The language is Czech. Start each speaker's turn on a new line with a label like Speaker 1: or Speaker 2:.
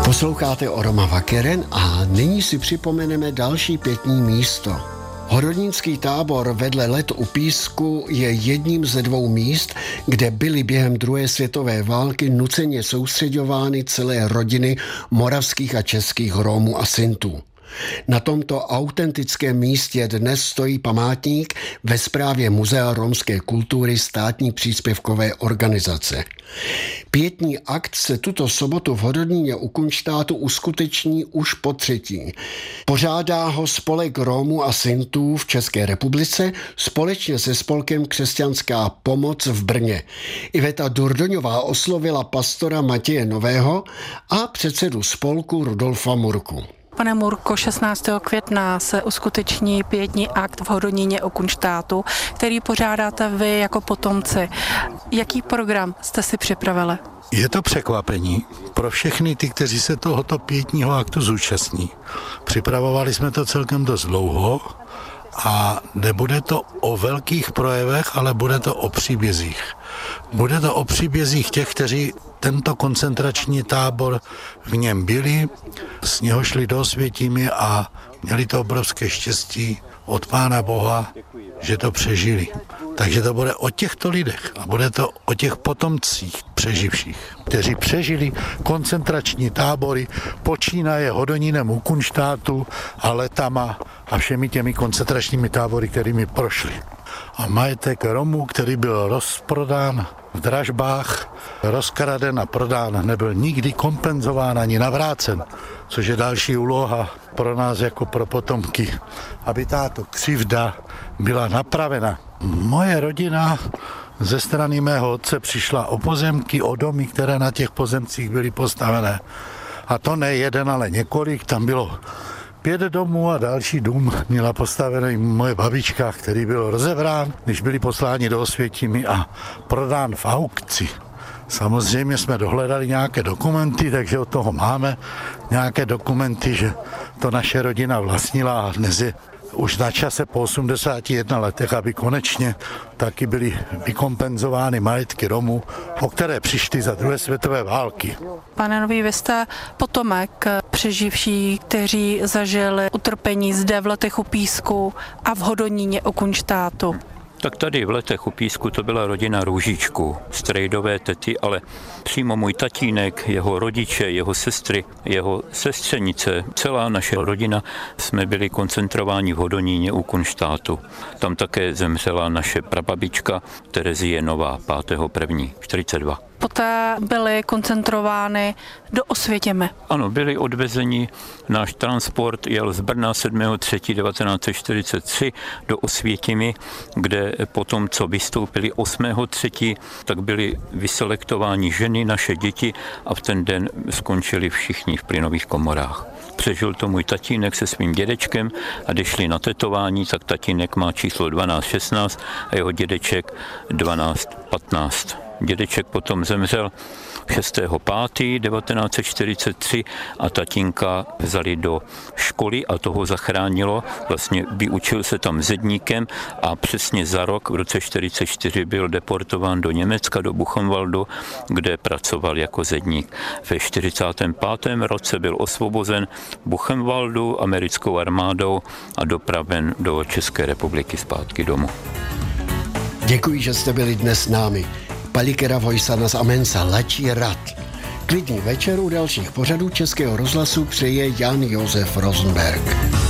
Speaker 1: Posloucháte Oroma Vakeren a nyní si připomeneme další pietní místo. Horodnický tábor vedle Let u Písku je jedním ze dvou míst, kde byly během druhé světové války nuceně soustřeďovány celé rodiny moravských a českých Rómů a Sintů. Na tomto autentickém místě dnes stojí památník ve správě Muzea romské kultury státní příspěvkové organizace. Pietní akt se tuto sobotu v Hodoníně u Kunštátu uskuteční už po třetí. Pořádá ho Spolek Rómů a Sintů v České republice společně se Spolkem Křesťanská pomoc v Brně. Iveta Durdoňová oslovila pastora Matěje Nového a předsedu spolku Rudolfa Murku.
Speaker 2: Pane Murko, 16. května se uskuteční pietní akt v Hodoníně u Kunštátu, který pořádáte vy jako potomci. Jaký program jste si připravili?
Speaker 3: Je to překvapení pro všechny ty, kteří se tohoto pietního aktu zúčastní. Připravovali jsme to celkem dost dlouho a nebude to o velkých projevech, ale bude to o příbězích. Bude to o příbězích těch, kteří tento koncentrační tábor v něm byli, z něho šli do Osvětimi a měli to obrovské štěstí od Pána Boha, že to přežili. Takže to bude o těchto lidech a bude to o těch potomcích přeživších, kteří přežili koncentrační tábory, počínaje Hodonínem u Kunštátu a Letama a všemi těmi koncentračními tábory, kterými prošli. A majetek Romů, který byl rozprodán v dražbách, rozkraden a prodán, nebyl nikdy kompenzován ani navrácen, což je další úloha pro nás jako pro potomky, aby tato křivda byla napravena. Moje rodina ze strany mého otce přišla o pozemky, o domy, které na těch pozemcích byly postavené. A to ne jeden, ale několik, tam bylo 5 domů a další dům měla postavený moje babička, který byl rozebrán, když byli posláni do Osvětimi a prodán v aukci. Samozřejmě jsme dohledali nějaké dokumenty, takže od toho máme nějaké dokumenty, že to naše rodina vlastnila a dnes je už na čase po 81 letech, aby konečně taky byly vykompenzovány majetky Romů, o které přišli za druhé světové války.
Speaker 2: Pane Nový, vy jste potomek přeživší, kteří zažili utrpení zde v Letech u Písku a v Hodoníně u Kunštátu.
Speaker 4: Tak tady v Letech u Písku to byla rodina Růžičků, strejdové tety, ale přímo můj tatínek, jeho rodiče, jeho sestry, jeho sestřenice, celá naše rodina jsme byli koncentrováni v Hodoníně u Kunštátu. Tam také zemřela naše prababička Terezie Nová 5.1.42.
Speaker 2: Poté byly koncentrovány do Osvětimi.
Speaker 4: Ano, byli odvezeni, náš transport jel z Brna 7.3.1943 do Osvětimi, kde potom, co vystoupili 8.3., tak byli vyselektováni ženy, naše děti a v ten den skončili všichni v plynových komorách. Přežil to můj tatínek se svým dědečkem a když šli na tetování, tak tatínek má číslo 1216 a jeho dědeček 1215. Dědeček potom zemřel 6.5.1943 a tatínka vzali do školy a toho zachránilo. Vlastně vyučil se tam zedníkem a přesně za rok, v roce 1944, byl deportován do Německa, do Buchenwaldu, kde pracoval jako zedník. Ve 45. roce byl osvobozen Buchenwaldu americkou armádou a dopraven do České republiky zpátky domů.
Speaker 1: Děkuji, že jste byli dnes s námi. Palikera Vojsanas Amensa Lačí rad. Klidný večer u dalších pořadů Českého rozhlasu přeje Jan Josef Rosenberg.